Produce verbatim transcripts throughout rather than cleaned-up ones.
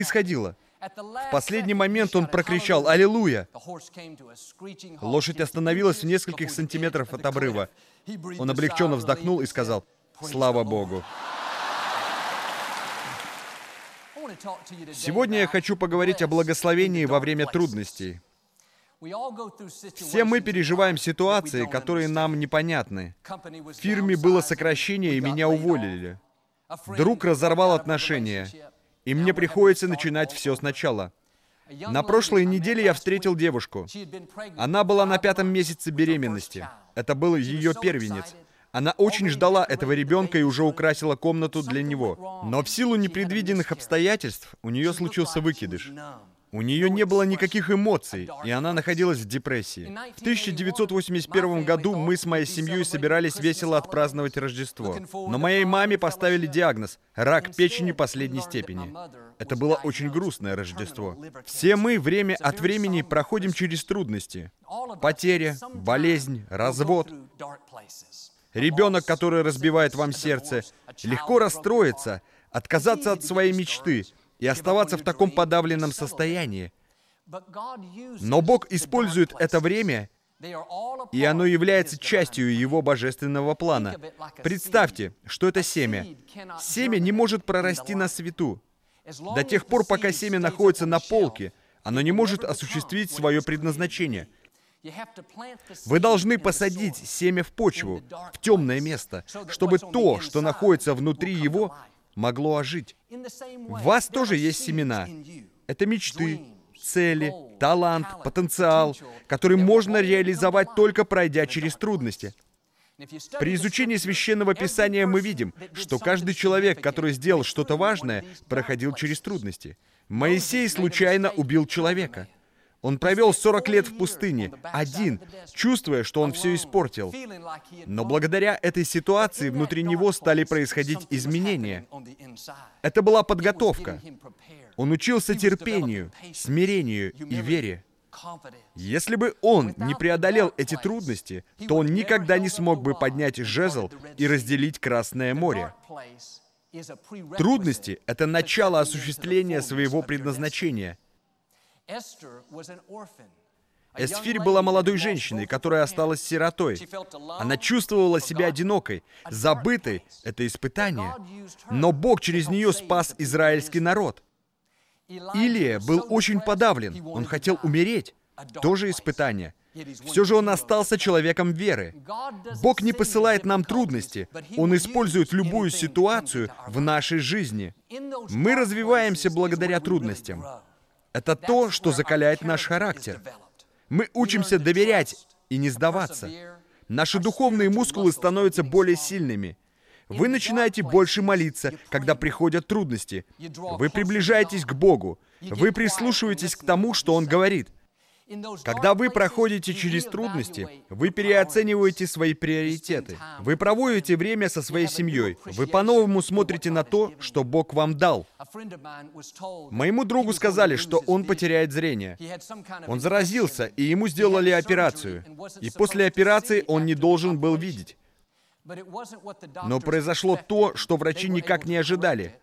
происходило. В последний момент он прокричал «Аллилуйя!». Лошадь остановилась в нескольких сантиметрах от обрыва. Он облегченно вздохнул и сказал «Слава Богу!». Сегодня я хочу поговорить о благословении во время трудностей. Все мы переживаем ситуации, которые нам непонятны. В фирме было сокращение, и меня уволили. Друг разорвал отношения, и мне приходится начинать все сначала. На прошлой неделе я встретил девушку. Она была на пятом месяце беременности. Это был ее первенец. Она очень ждала этого ребенка и уже украсила комнату для него. Но в силу непредвиденных обстоятельств у нее случился выкидыш. У нее не было никаких эмоций, и она находилась в депрессии. В тысяча девятьсот восемьдесят первом году мы с моей семьей собирались весело отпраздновать Рождество. Но моей маме поставили диагноз – рак печени последней степени. Это было очень грустное Рождество. Все мы время от времени проходим через трудности. Потеря, болезнь, развод. Ребенок, который разбивает вам сердце, легко расстроиться, отказаться от своей мечты и оставаться в таком подавленном состоянии. Но Бог использует это время, и оно является частью Его божественного плана. Представьте, что это семя. Семя не может прорасти на свету. До тех пор, пока семя находится на полке, оно не может осуществить свое предназначение. Вы должны посадить семя в почву, в темное место, чтобы то, что находится внутри его, могло ожить. В вас тоже есть семена. Это мечты, цели, талант, потенциал, который можно реализовать только пройдя через трудности. При изучении Священного Писания мы видим, что каждый человек, который сделал что-то важное, проходил через трудности. Моисей случайно убил человека. Он провел сорок лет в пустыне, один, чувствуя, что он все испортил. Но благодаря этой ситуации внутри него стали происходить изменения. Это была подготовка. Он учился терпению, смирению и вере. Если бы он не преодолел эти трудности, то он никогда не смог бы поднять жезл и разделить Красное море. Трудности — это начало осуществления своего предназначения. Эстфирь была молодой женщиной, которая осталась сиротой. Она чувствовала себя одинокой, забытой — это испытание. Но Бог через нее спас израильский народ. Илия был очень подавлен, он хотел умереть. Тоже испытание. Все же он остался человеком веры. Бог не посылает нам трудности, Он использует любую ситуацию в нашей жизни. Мы развиваемся благодаря трудностям. Это то, что закаляет наш характер. Мы учимся доверять и не сдаваться. Наши духовные мускулы становятся более сильными. Вы начинаете больше молиться, когда приходят трудности. Вы приближаетесь к Богу. Вы прислушиваетесь к тому, что Он говорит. Когда вы проходите через трудности, вы переоцениваете свои приоритеты. Вы проводите время со своей семьей. Вы по-новому смотрите на то, что Бог вам дал. Моему другу сказали, что он потеряет зрение. Он заразился, и ему сделали операцию. И после операции он не должен был видеть. Но произошло то, что врачи никак не ожидали.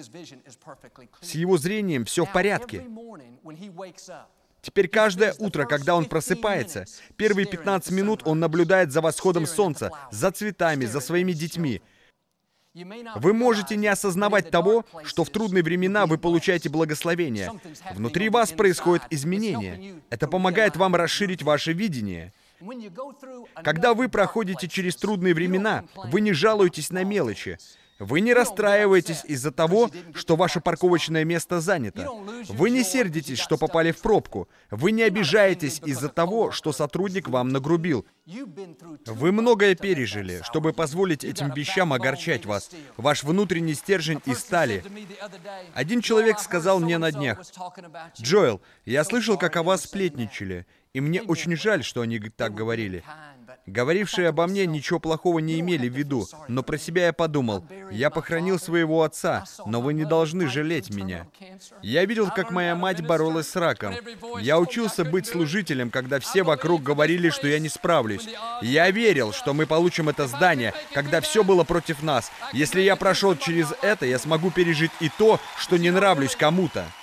С его зрением все в порядке. Теперь каждое утро, когда он просыпается, первые пятнадцать минут он наблюдает за восходом солнца, за цветами, за своими детьми. Вы можете не осознавать того, что в трудные времена вы получаете благословение. Внутри вас происходят изменения. Это помогает вам расширить ваше видение. Когда вы проходите через трудные времена, вы не жалуетесь на мелочи. Вы не расстраиваетесь из-за того, что ваше парковочное место занято. Вы не сердитесь, что попали в пробку. Вы не обижаетесь из-за того, что сотрудник вам нагрубил. Вы многое пережили, чтобы позволить этим вещам огорчать вас. Ваш внутренний стержень из стали. Один человек сказал мне на днях: «Джоэл, я слышал, как о вас сплетничали, и мне очень жаль, что они так говорили. Говорившие обо мне ничего плохого не имели в виду, но про себя я подумал: я похоронил своего отца, но вы не должны жалеть меня. Я видел, как моя мать боролась с раком. Я учился быть служителем, когда все вокруг говорили, что я не справлюсь. Я верил, что мы получим это здание, когда все было против нас. Если я прошел через это, я смогу пережить и то, что не нравлюсь кому-то».